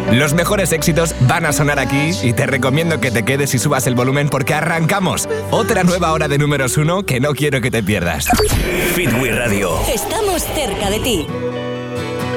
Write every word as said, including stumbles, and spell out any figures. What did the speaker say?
Los mejores éxitos van a sonar aquí y te recomiendo que te quedes y subas el volumen porque arrancamos otra nueva hora de números uno que no quiero que te pierdas. Hit We Radio. Estamos cerca de ti.